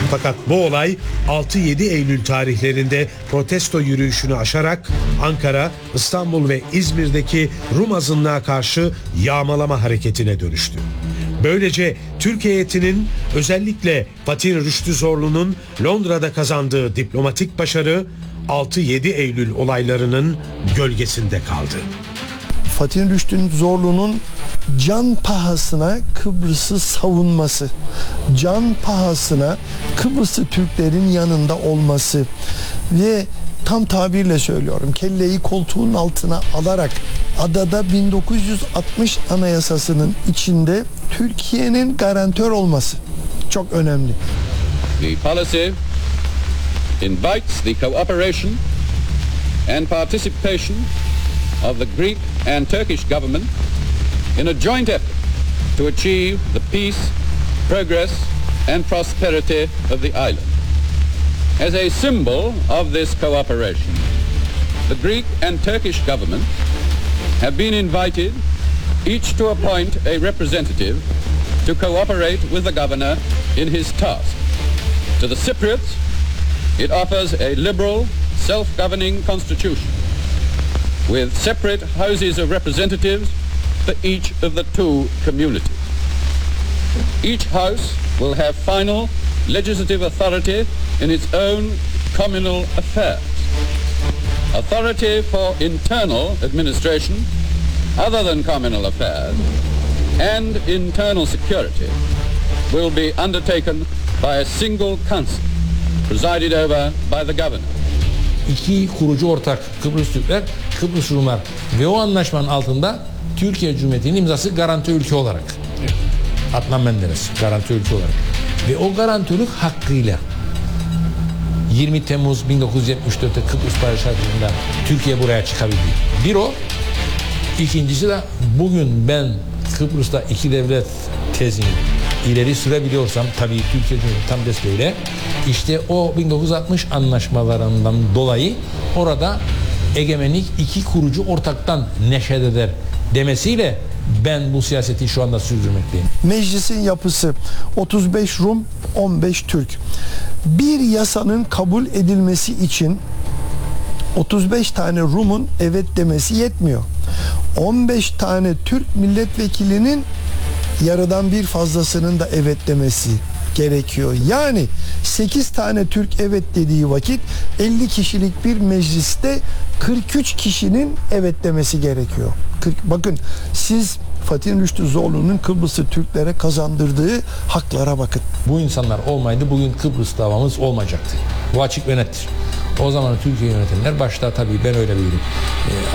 Fakat bu olay 6-7 Eylül tarihlerinde protesto yürüyüşünü aşarak Ankara, İstanbul ve İzmir'deki Rum azınlığa karşı yağmalama hareketine dönüştü. Böylece Türk heyetinin özellikle Fatih Rüştü Zorlu'nun Londra'da kazandığı diplomatik başarı 6-7 Eylül olaylarının gölgesinde kaldı. Fatih Rüştü Zorlu'nun can pahasına Kıbrıs'ı savunması, can pahasına Kıbrıslı Türklerin yanında olması ve tam tabirle söylüyorum, kelleyi koltuğun altına alarak adada 1960 Anayasası'nın içinde Türkiye'nin garantör olması çok önemli. The policy invites the cooperation and participation of the Greek and Turkish government in a joint effort to achieve the peace, progress and prosperity of the island. As a symbol of this cooperation, the Greek and Turkish government have been invited each to appoint a representative to cooperate with the governor in his task. To the Cypriots, it offers a liberal, self-governing constitution with separate houses of representatives for each of the two communities. Each house will have final legislative authority in its own communal affairs. Authority for internal administration other than communal affairs and internal security will be undertaken by a single council presided over by the governor. İki kurucu ortak Kıbrıs Türkler, Kıbrıs Rumlar ve o anlaşmanın altında Türkiye Cumhuriyeti'nin imzası garanti ülke olarak. Adnan Menderes garanti ülke olarak. Ve o garantörlük hakkıyla 20 Temmuz 1974'te Kıbrıs Barış Harekatı'nda Türkiye buraya çıkabildi. Bir o. İkincisi de bugün ben Kıbrıs'ta iki devlet tezini ileri sürebiliyorsam, tabii Türkiye Cumhuriyeti tam desteğiyle, işte o 1960 anlaşmalarından dolayı orada egemenlik iki kurucu ortaktan neşet eder demesiyle ben bu siyaseti şu anda sürdürmekteyim. Meclisin yapısı 35 Rum, 15 Türk. Bir yasanın kabul edilmesi için 35 tane Rum'un evet demesi yetmiyor. 15 tane Türk milletvekilinin yarıdan bir fazlasının da evet demesi gerekiyor. Yani 8 tane Türk evet dediği vakit 50 kişilik bir mecliste 43 kişinin evet demesi gerekiyor. Bakın siz Fatih Rüştü Zorlu'nun Kıbrıs'ı Türklere kazandırdığı haklara bakın. Bu insanlar olmaydı bugün Kıbrıs davamız olmayacaktı. Bu açık ve nettir. O zaman Türkiye yönetenler, başta tabii ben öyle büyüdüm.